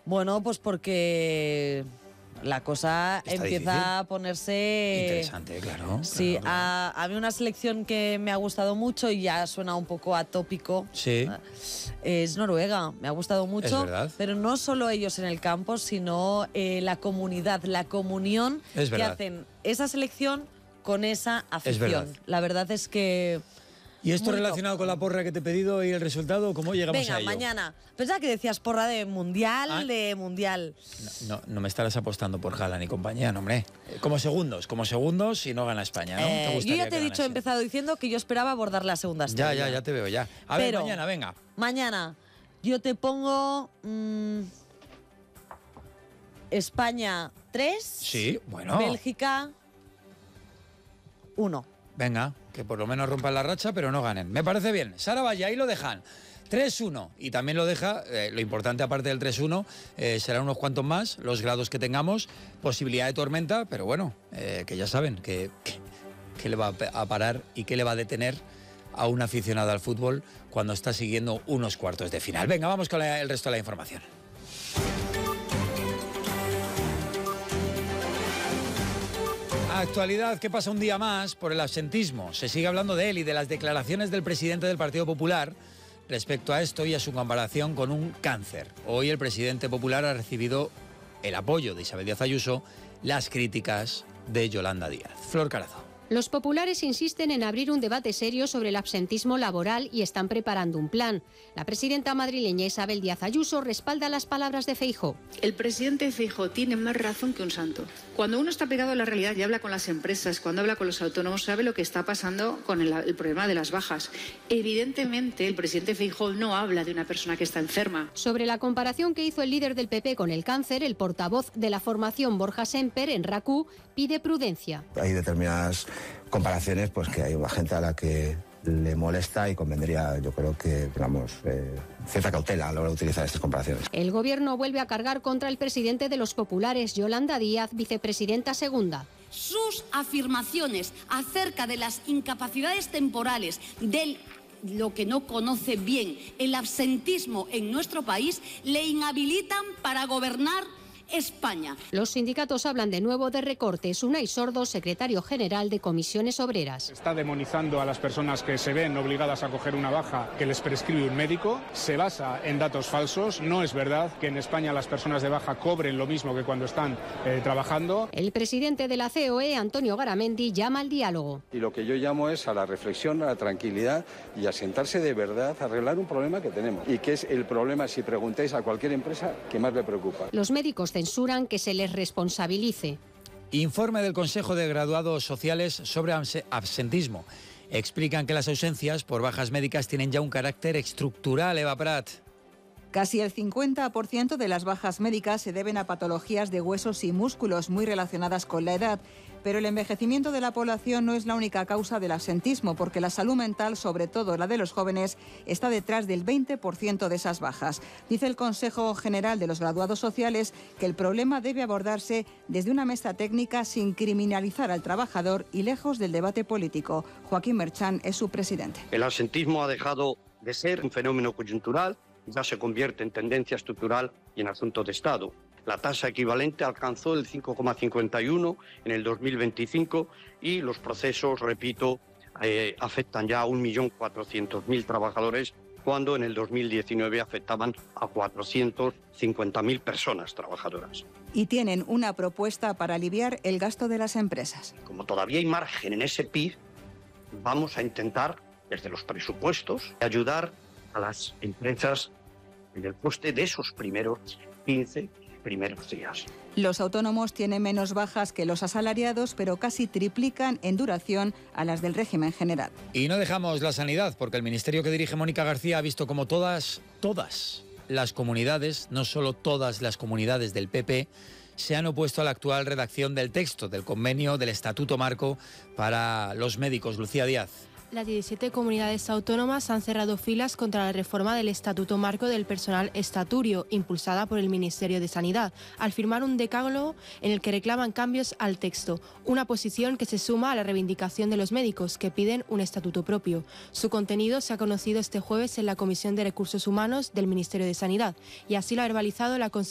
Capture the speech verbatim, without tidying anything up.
Bueno, pues porque la cosa Está empieza difícil. a ponerse... Interesante, claro. Sí, claro, claro. A, a mí una selección que me ha gustado mucho y ya suena un poco atópico, Sí. es Noruega. Me ha gustado mucho, Es verdad. pero no solo ellos en el campo, sino eh, la comunidad, la comunión Es que verdad. hacen esa selección con esa afición. verdad. La verdad es que... ¿Y esto muy relacionado top. con la porra que te he pedido y el resultado? ¿Cómo llegamos Venga, a ello? mañana. Pensaba que decías porra de mundial, Ah. de mundial. No, no, no me estarás apostando por Haaland y compañía, no, hombre. Como segundos, como segundos si no gana España, ¿no? Eh, ¿Te yo gustaría ya te he que dicho, he ganase? empezado diciendo que yo esperaba abordar la segunda estrella. Ya, ya, ya te veo, ya. A Pero- ver, mañana, venga. Mañana yo te pongo mmm, España tres, Sí, bueno. Bélgica uno. Venga, que por lo menos rompan la racha, pero no ganen. Me parece bien. Sara Valle, ahí lo dejan. tres uno. Y también lo deja, eh, lo importante aparte del tres uno, eh, serán unos cuantos más, los grados que tengamos, posibilidad de tormenta, pero bueno, eh, que ya saben que, que, que le va a parar y que le va a detener a un aficionado al fútbol cuando está siguiendo unos cuartos de final. Venga, vamos con la- el resto de la información. Actualidad que pasa un día más por el absentismo. Se sigue hablando de él y de las declaraciones del presidente del Partido Popular respecto a esto y a su comparación con un cáncer. Hoy el presidente popular ha recibido el apoyo de Isabel Díaz Ayuso, las críticas de Yolanda Díaz. Flor Carazo. Los populares insisten en abrir un debate serio sobre el absentismo laboral y están preparando un plan. La presidenta madrileña Isabel Díaz Ayuso respalda las palabras de Feijóo. El presidente Feijóo tiene más razón que un santo. Cuando uno está pegado a la realidad y habla con las empresas, cuando habla con los autónomos, sabe lo que está pasando con el, el problema de las bajas. Evidentemente, el presidente Feijóo no habla de una persona que está enferma. Sobre la comparación que hizo el líder del P P con el cáncer, el portavoz de la formación Borja Semper en RACU pide prudencia. Hay determinadas comparaciones pues que hay una gente a la que le molesta y convendría, yo creo que, digamos, eh, cierta cautela a la hora de utilizar estas comparaciones. El gobierno vuelve a cargar contra el presidente de los populares, Yolanda Díaz, vicepresidenta segunda. Sus afirmaciones acerca de las incapacidades temporales, de lo que no conoce bien, el absentismo en nuestro país, le inhabilitan para gobernar España. Los sindicatos hablan de nuevo de recortes. Unai Sordo, secretario general de Comisiones Obreras. Está demonizando a las personas que se ven obligadas a coger una baja que les prescribe un médico. Se basa en datos falsos. No es verdad que en España las personas de baja cobren lo mismo que cuando están eh, trabajando. El presidente de la C O E, Antonio Garamendi, llama al diálogo. Y lo que yo llamo es a la reflexión, a la tranquilidad y a sentarse de verdad a arreglar un problema que tenemos. Y que es el problema, si preguntáis a cualquier empresa, que más le preocupa. Los médicos censuran que se les responsabilice. Informe del Consejo de Graduados Sociales sobre absentismo. Explican que las ausencias por bajas médicas tienen ya un carácter estructural. Eva Prat. Casi el cincuenta por ciento de las bajas médicas se deben a patologías de huesos y músculos muy relacionadas con la edad. Pero el envejecimiento de la población no es la única causa del absentismo, porque la salud mental, sobre todo la de los jóvenes, está detrás del veinte por ciento de esas bajas. Dice el Consejo General de los Graduados Sociales que el problema debe abordarse desde una mesa técnica sin criminalizar al trabajador y lejos del debate político. Joaquín Merchán es su presidente. El absentismo ha dejado de ser un fenómeno coyuntural, ya se convierte en tendencia estructural y en asunto de Estado. La tasa equivalente alcanzó el cinco coma cincuenta y uno en el dos mil veinticinco y los procesos, repito, eh, afectan ya a un millón cuatrocientos mil trabajadores, cuando en el dos mil diecinueve afectaban a cuatrocientas cincuenta mil personas trabajadoras. Y tienen una propuesta para aliviar el gasto de las empresas. Como todavía hay margen en ese P I B, vamos a intentar, desde los presupuestos, ayudar a las empresas en el coste de esos primeros quince primeros días. Los autónomos tienen menos bajas que los asalariados, pero casi triplican en duración a las del régimen general. Y no dejamos la sanidad, porque el ministerio que dirige Mónica García ha visto como todas, todas las comunidades, no solo todas las comunidades del P P, se han opuesto a la actual redacción del texto del convenio del Estatuto Marco para los médicos. Lucía Díaz. Las diecisiete comunidades autónomas han cerrado filas contra la reforma del Estatuto Marco del Personal Estaturio, impulsada por el Ministerio de Sanidad, al firmar un decálogo en el que reclaman cambios al texto, una posición que se suma a la reivindicación de los médicos, que piden un estatuto propio. Su contenido se ha conocido este jueves en la Comisión de Recursos Humanos del Ministerio de Sanidad, y así lo ha verbalizado la consejera